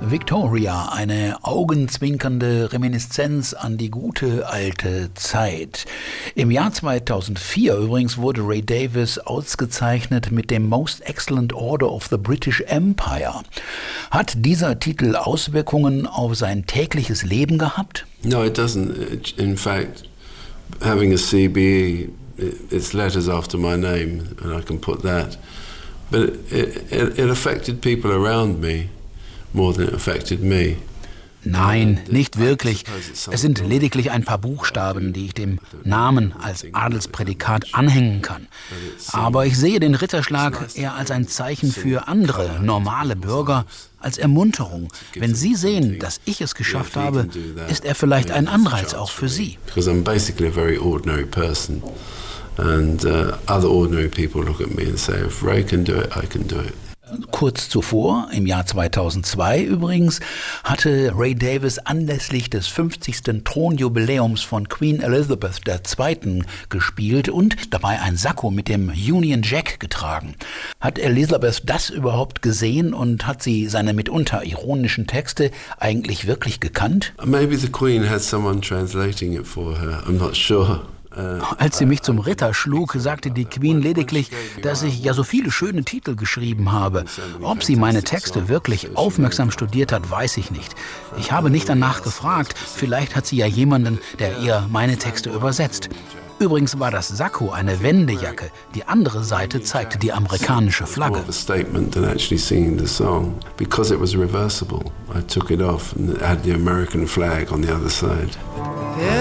Victoria, eine augenzwinkernde Reminiszenz an die gute alte Zeit. Im Jahr 2004 übrigens wurde Ray Davies ausgezeichnet mit dem Most Excellent Order of the British Empire. Hat dieser Titel Auswirkungen auf sein tägliches Leben gehabt? No, it doesn't. In fact, having a CBE, it's letters after my name, and I can put that. But it affected people around me more than it affected me. Nein, nicht wirklich. Es sind lediglich ein paar Buchstaben, die ich dem Namen als Adelsprädikat anhängen kann. Aber ich sehe den Ritterschlag eher als ein Zeichen für andere, normale Bürger, als Ermunterung. Wenn Sie sehen, dass ich es geschafft habe, ist er vielleicht ein Anreiz auch für Sie. Because I'm basically a very ordinary person. And other ordinary people look at me and say, if Ray can do it, I can do it. Kurz zuvor, im Jahr 2002 übrigens, hatte Ray Davies anlässlich des 50. Thronjubiläums von Queen Elizabeth II. Gespielt und dabei ein Sakko mit dem Union Jack getragen. Hat Elizabeth das überhaupt gesehen und hat sie seine mitunter ironischen Texte eigentlich wirklich gekannt? Maybe the Queen had someone translating it for her. I'm not sure. Als sie mich zum Ritter schlug, sagte die Queen lediglich, dass ich ja so viele schöne Titel geschrieben habe. Ob sie meine Texte wirklich aufmerksam studiert hat, weiß ich nicht. Ich habe nicht danach gefragt. Vielleicht hat sie ja jemanden, der ihr meine Texte übersetzt. Übrigens war das Sakko eine Wendejacke. Die andere Seite zeigte die amerikanische Flagge. Because it was reversible, I took it off and it had the American flag on the other side.